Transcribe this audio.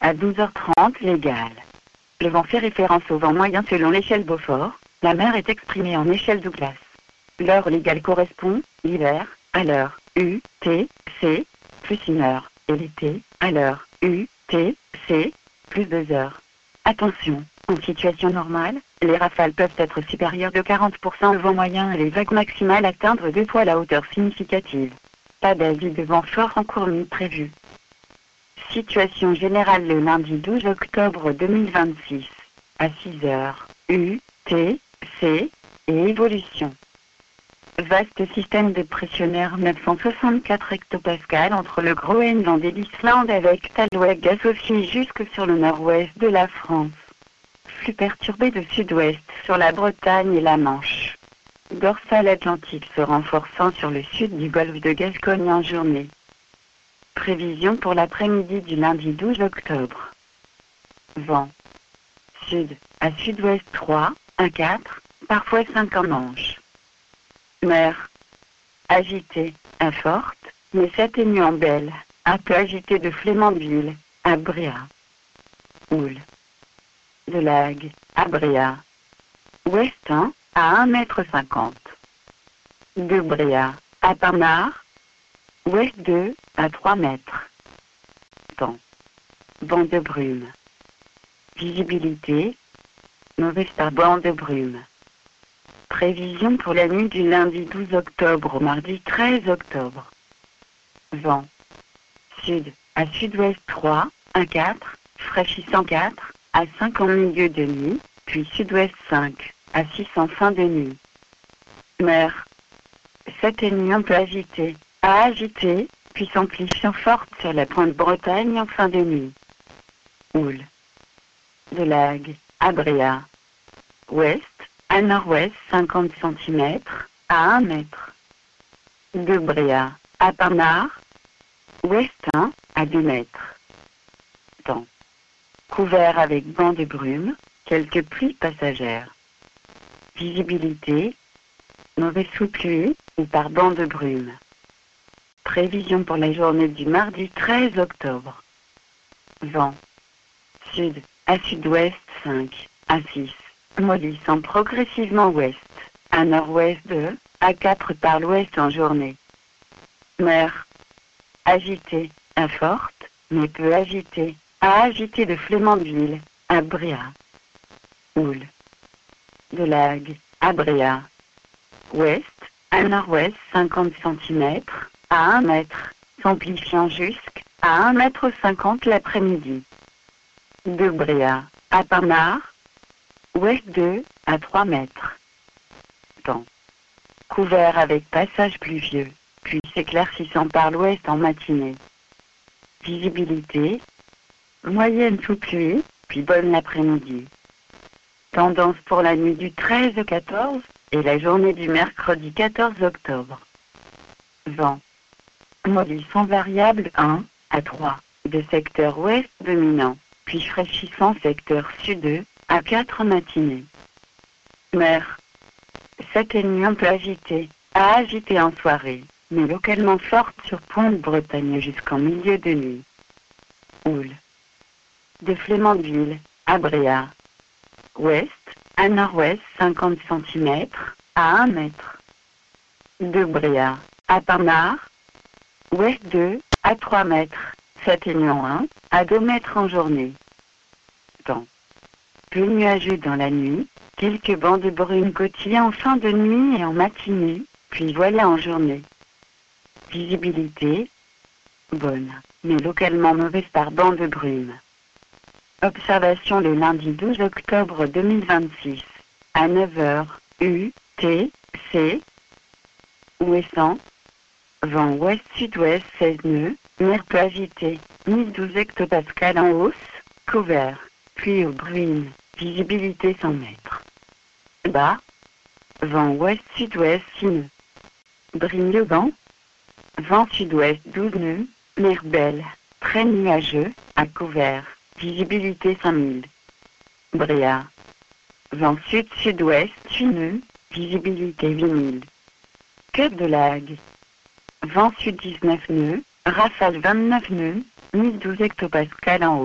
à 12h30 légal. Le vent fait référence au vent moyen selon l'échelle Beaufort. La mer est exprimée en échelle Douglas. L'heure légale correspond, l'hiver, à l'heure UTC, plus 1 heure, et l'été, à l'heure UTC, plus 2 heures. Attention, en situation normale, les rafales peuvent être supérieures de 40% au vent moyen et les vagues maximales atteindre 2 fois la hauteur significative. Pas d'avis de vent fort en cours ni prévu. Situation générale le lundi 12 octobre 2026, à 6 heures, UTC, et évolution. Vaste système de pressionnaire 964 hectopascales entre le Groenland et l'Islande avec talweg associé jusque sur le nord-ouest de la France. Flux perturbé de sud-ouest sur la Bretagne et la Manche. Dorsale atlantique se renforçant sur le sud du golfe de Gascogne en journée. Prévision pour l'après-midi du lundi 12 octobre. Vent. Sud, à sud-ouest 3, 1, 4, parfois 5 en manche. Mer. Agitée, à forte, mais s'atténuant belle, un peu agitée de Flémandville, à Bréa. Houle. De Lague, à Bréa. Ouest 1, à 1,50 m. De Bréa, à Parnard. Ouest 2, à 3 mètres. Temps. Vent de brume. Visibilité. Mauvaise par vent de brume. Prévision pour la nuit du lundi 12 octobre au mardi 13 octobre. Vent. Sud, à sud-ouest 3, 1, 4, fraîchissant 4, à 5 en milieu de nuit, puis sud-ouest 5, à 6 en fin de nuit. Mer. S'atténuant peu agité, à agité, puis s'amplifiant forte sur la pointe Bretagne en fin de nuit. Houle. De Lague, à Bréa. Ouest, à nord-ouest 50 cm, à 1 mètre. De Bréa, à Parnard. Ouest 1, à 2 mètres. Temps. Couvert avec banc de brume, quelques pluies passagères. Visibilité. Mauvaise sous pluie ou par banc de brume. Prévision pour la journée du mardi 13 octobre. Vent. Sud, à sud-ouest 5, à 6. Mollissant progressivement ouest, à nord-ouest 2, à 4 par l'ouest en journée. Mer. Agitée, à forte, mais peu agitée, à agitée de Flémandville, à Bréa. Houle. De Lague, à Bréa. Ouest, à nord-ouest 50 cm, à 1 mètre, s'amplifiant jusqu'à 1,50 m l'après-midi. De Bréa, à Parnard. Ouest 2, à 3 mètres. Temps. Couvert avec passage pluvieux, puis s'éclaircissant par l'ouest en matinée. Visibilité. Moyenne sous pluie, puis bonne l'après-midi. Tendance pour la nuit du 13 au 14 et la journée du mercredi 14 octobre. Vent. Mollissant variable 1 à 3, de secteur ouest dominant, puis fraîchissant secteur sud à 4 matinées. Mer. S'atténuant peu agitée, à agiter en soirée, mais localement forte sur pointe Bretagne jusqu'en milieu de nuit. Houle. De Flémandville, à Bréa. Ouest, à nord-ouest 50 cm, à 1 mètre. De Bréa, à Parnard. Ouest 2, à 3 mètres, s'atténuant 1, à 2 mètres en journée. Temps. Peu nuageux dans la nuit, quelques bancs de brume côtiers en fin de nuit et en matinée, puis voilà en journée. Visibilité. Bonne, mais localement mauvaise par banc de brume. Observation le lundi 12 octobre 2026, à 9h, UTC. Ouessant. Vent ouest-sud-ouest 16 nœuds, mer peu agitée, 1012 hectopascales en hausse, couvert, puis au bruine, visibilité 100 mètres. Bas. Vent ouest-sud-ouest 6 nœuds. Brigne le vent. Vent sud-ouest 12 nœuds, mer belle, très nuageux, à couvert, visibilité 5000. Bréa. Vent sud-sud-ouest 8 nœuds, visibilité 8000. Cœur de Lague. Vent sud 19 nœuds, rafale 29 nœuds, 1012 hectopascales en haut.